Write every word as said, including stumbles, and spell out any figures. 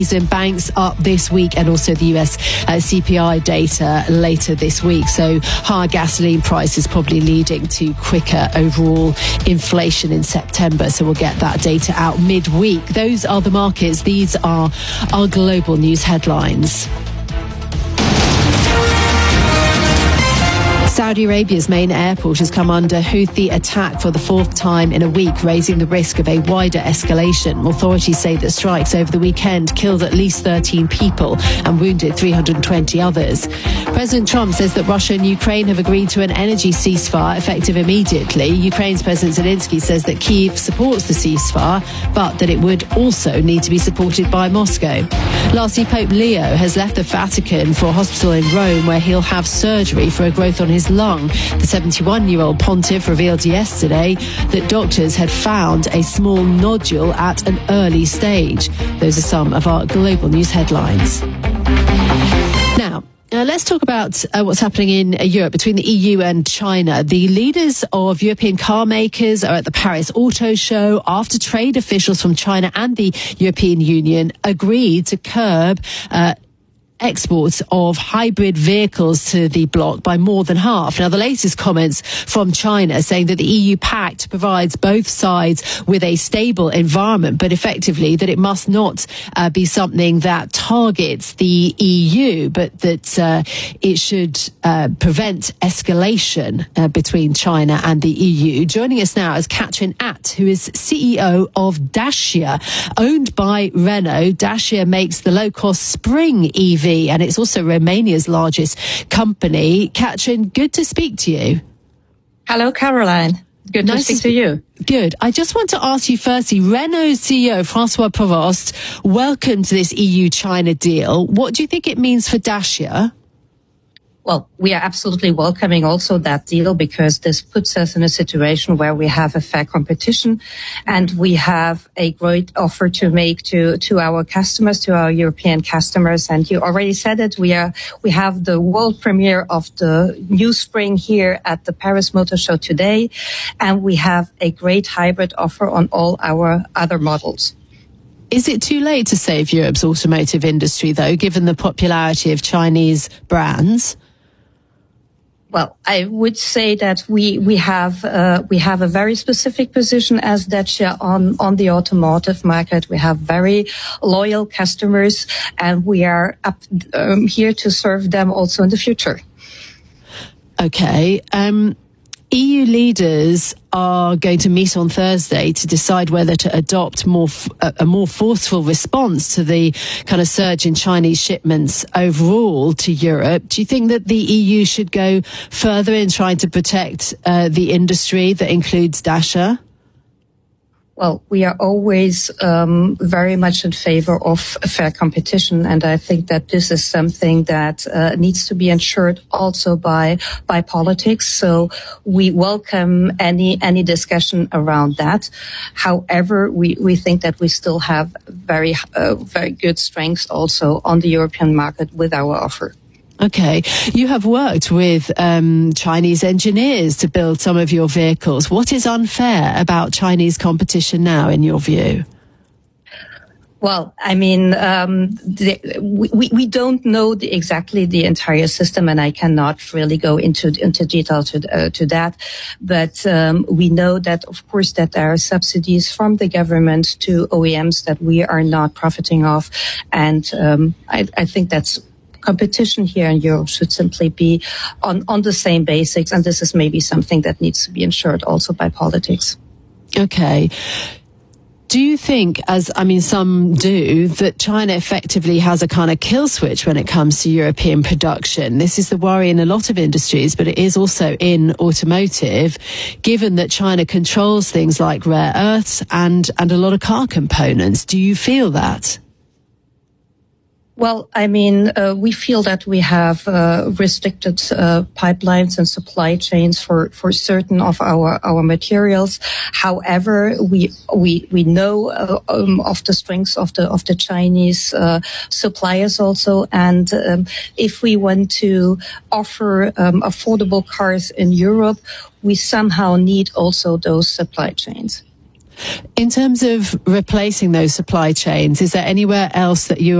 And banks up this week, and also the U S uh, C P I data later this week. So higher gasoline prices probably leading to quicker overall inflation in September. So we'll get that data out midweek. Those are the markets. These are our global news headlines. Saudi Arabia's main airport has come under Houthi attack for the fourth time in a week, raising the risk of a wider escalation. Authorities say that strikes over the weekend killed at least thirteen people and wounded three hundred twenty others. President Trump says that Russia and Ukraine have agreed to an energy ceasefire effective immediately. Ukraine's President Zelensky says that Kyiv supports the ceasefire, but that it would also need to be supported by Moscow. Lastly, Pope Leo has left the Vatican for a hospital in Rome where he'll have surgery for a growth on his lung. The seventy-one-year-old pontiff revealed yesterday that doctors had found a small nodule at an early stage. Those are some of our global news headlines. Now, Uh, let's talk about uh, what's happening in uh, Europe between the E U and China. The leaders of European car makers are at the Paris Auto Show after trade officials from China and the European Union agreed to curb uh, exports of hybrid vehicles to the bloc by more than half. Now, the latest comments from China saying that the E U pact provides both sides with a stable environment, but effectively that it must not uh, be something that targets the E U, but that uh, it should uh, prevent escalation uh, between China and the E U. Joining us now is Katrin Att, who is C E O of Dacia, owned by Renault. Dacia makes the low-cost Spring E V, and it's also Romania's largest company. Katrin, good to speak to you. Hello, Caroline. Good nice to speak to you. Good. I just want to ask you firstly, Renault's C E O, Francois Provost, welcomed this E U-China deal. What do you think it means for Dacia? Well, we are absolutely welcoming also that deal because this puts us in a situation where we have a fair competition and we have a great offer to make to, to our customers, to our European customers. And you already said it. We are, we have the world premiere of the new Spring here at the Paris Motor Show today. And we have a great hybrid offer on all our other models. Is it too late to save Europe's automotive industry, though, given the popularity of Chinese brands? Well, I would say that we we have uh, we have a very specific position as Dacia on on the automotive market. We have very loyal customers, and we are up um, here to serve them also in the future. Okay. Um, E U leaders are going to meet on Thursday to decide whether to adopt more a more forceful response to the kind of surge in Chinese shipments overall to Europe. Do you think that the E U should go further in trying to protect uh, the industry that includes Dacia? Well, we are always um, very much in favor of fair competition, and I think that this is something that uh, needs to be ensured also by by politics. So we welcome any any discussion around that. However, we, we think that we still have very uh, very good strengths also on the European market with our offer. Okay. You have worked with um, Chinese engineers to build some of your vehicles. What is unfair about Chinese competition now, in your view? Well, I mean, um, the, we, we don't know the, exactly the entire system, and I cannot really go into into detail to uh, to that. But um, we know that, of course, that there are subsidies from the government to O E Ms that we are not profiting off, and um, I, I think that's. Competition here in Europe should simply be on, on the same basics, and this is maybe something that needs to be ensured also by politics. Okay. Do you think, as, I mean, some do, that China effectively has a kind of kill switch when it comes to European production? This is the worry in a lot of industries, but it is also in automotive, given that China controls things like rare earths and, and a lot of car components. Do you feel that? Well, I mean, uh, we feel that we have uh, restricted uh, pipelines and supply chains for, for certain of our, our materials. However, we we we know uh, um, of the strengths of the of the Chinese uh, suppliers also, and um, if we want to offer um, affordable cars in Europe, we somehow need also those supply chains. In terms of replacing those supply chains, is there anywhere else that you